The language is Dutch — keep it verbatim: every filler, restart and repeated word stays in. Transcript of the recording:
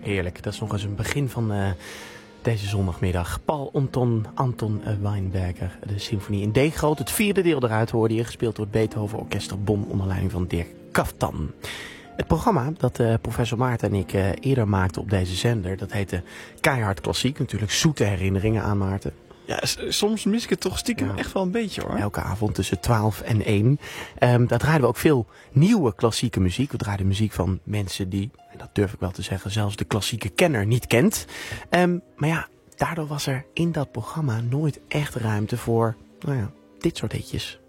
Heerlijk, dat is nog eens een begin van uh, deze zondagmiddag. Paul Anton, Anton Weinberger, de symfonie in D-groot. Het vierde deel eruit hoorde je, gespeeld door het Beethoven Orkester Bonn onder leiding van Dirk Kaftan. Het programma dat uh, professor Maarten en ik uh, eerder maakten op deze zender, dat heette Keihard Klassiek. Natuurlijk zoete herinneringen aan Maarten. Ja, soms mis ik het toch stiekem ja. echt wel een beetje hoor. Elke avond tussen twaalf en één. Um, daar draaiden we ook veel nieuwe klassieke muziek. We draaiden muziek van mensen die, en dat durf ik wel te zeggen, zelfs de klassieke kenner niet kent. Um, maar ja, daardoor was er in dat programma nooit echt ruimte voor, nou ja, dit soort hitjes.